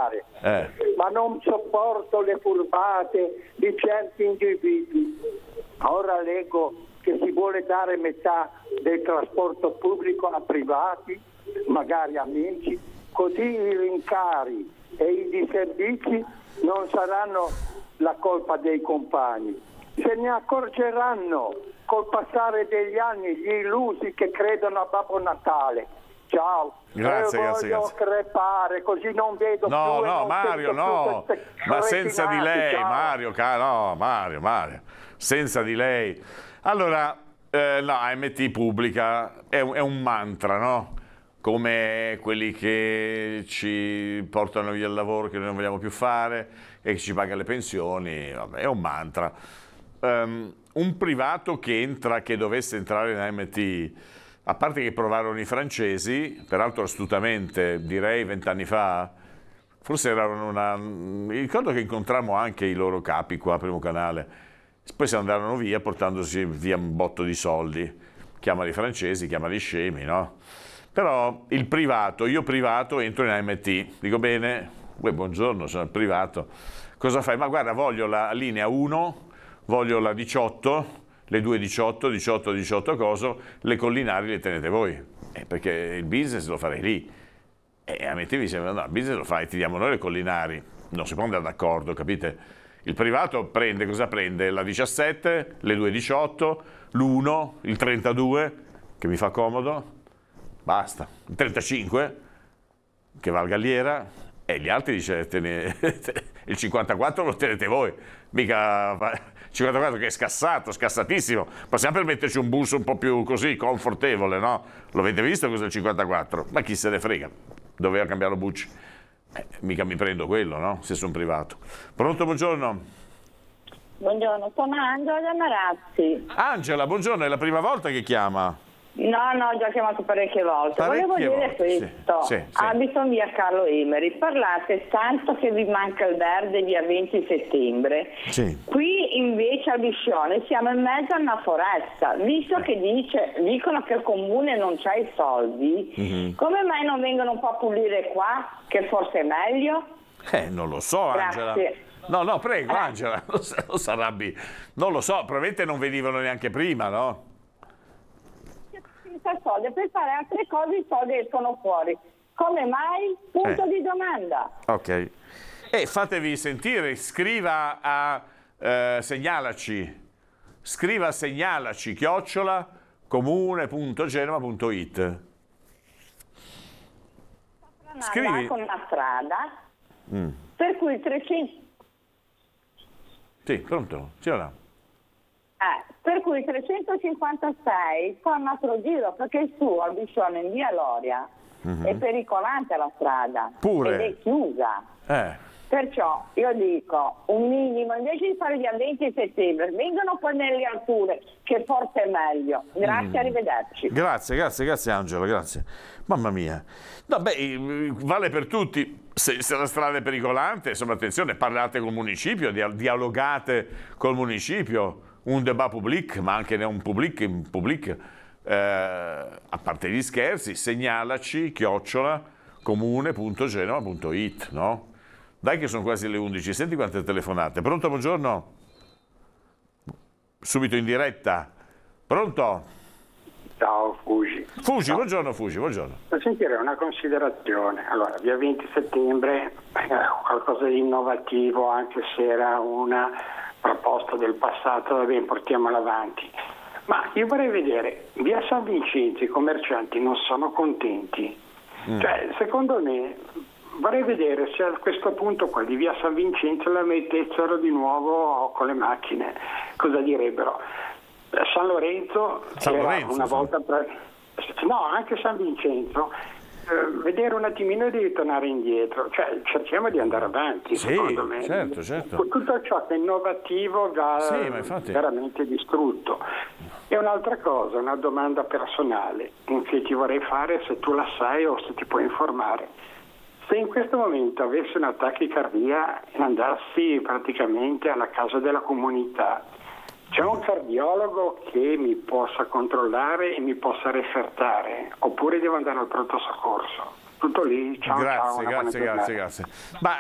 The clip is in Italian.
fare, ma non sopporto le furbate di certi individui. Ora leggo che si vuole dare metà del trasporto pubblico a privati, magari amici, così i rincari e i disservizi non saranno la colpa dei compagni. Se ne accorgeranno col passare degli anni gli illusi che credono a Babbo Natale. Ciao. Grazie. Voglio crepare, così non vedo più. No, Mario, no. Ma senza di lei, ciao. Mario, senza di lei. Allora, la AMT pubblica è un mantra, no? Come quelli che ci portano via il lavoro che noi non vogliamo più fare e che ci paga le pensioni, vabbè, è un mantra. Un privato che dovesse entrare in AMT, a parte che provarono i francesi, peraltro astutamente, direi 20 anni fa, forse mi ricordo che incontrammo anche i loro capi qua a Primo Canale, poi se andarono via portandosi via un botto di soldi, chiamali francesi, chiamali scemi, no? Però io privato entro in AMT, dico bene, buongiorno, sono il privato, cosa fai? Ma guarda, voglio la linea 1, voglio la 18, le 2:18 coso, le collinari le tenete voi, perché il business lo farei lì. E a me mi sembra, no, il business lo fai, ti diamo noi le collinari, non si può andare d'accordo, capite? Il privato prende, cosa prende? La 17, le 2:18, l'1, il 32, che mi fa comodo, basta, il 35, che va al Galliera, e gli altri dice, il 54 lo tenete voi, mica... 54 che è scassatissimo, possiamo permetterci un bus un po' più così, confortevole, no? Lo avete visto cos'è il 54? Ma chi se ne frega, doveva cambiarlo Bucci. Mica mi prendo quello, no? Se sono privato. Pronto, buongiorno. Buongiorno, sono Angela da Marazzi. Angela, buongiorno, è la prima volta che chiama? No, ho già chiamato parecchie volte. Volevo dire questo. Sì. Abito in via Carlo Emeri. Parlate tanto che vi manca il verde via 20 settembre. Sì. Qui invece a Biscione siamo in mezzo a una foresta. Visto che dicono che il comune non c'ha i soldi, come mai non vengono un po' a pulire qua? Che forse è meglio? Non lo so, Angela. Grazie. No, prego, Angela, non s'arrabbi. Non lo so, probabilmente non venivano neanche prima, no? Soldi per fare altre cose, i soldi escono fuori. Come mai? Punto di domanda. Ok. Fatevi sentire, scriva a segnalaci, @comune.genova.it. Scrivi con una strada per cui 300. Sì, pronto? Sì o no? Per cui 356 fa un altro giro, perché il suo al Biscione in via Loria è pericolante la strada. Pure. Ed è chiusa. Perciò io dico un minimo, invece di fare via 20 settembre, vengono poi nelle alture, che forse è meglio. Grazie, arrivederci. Grazie Angela, grazie. Mamma mia. No, vale per tutti. Se la strada è pericolante, insomma, attenzione, parlate col municipio, dialogate col municipio. Un débat public, ma anche un public, a parte gli scherzi, segnalaci @comune.genova.it, no? Dai che sono quasi le 11, senti quante telefonate. Pronto, buongiorno? Subito in diretta. Pronto? Ciao, Fugi. Buongiorno Fugi, buongiorno. Per sentire una considerazione. Allora, via 20 settembre, qualcosa di innovativo, anche se era una proposta del passato, va bene, portiamola avanti. Ma io vorrei vedere, via San Vincenzo i commercianti non sono contenti. Cioè, secondo me, vorrei vedere se a questo punto qua di via San Vincenzo la mettessero di nuovo con le macchine. Cosa direbbero? San Lorenzo una volta no, anche San Vincenzo, vedere un attimino di ritornare indietro, cioè cerchiamo di andare avanti, secondo me. Certo. Tutto ciò che è innovativo va veramente distrutto. E un'altra cosa, una domanda personale che ti vorrei fare, se tu la sai o se ti puoi informare. Se in questo momento avessi una tachicardia e andassi praticamente alla casa della comunità, c'è un cardiologo che mi possa controllare e mi possa refertare, oppure devo andare al pronto soccorso? Tutto lì, ciao. Grazie. Ma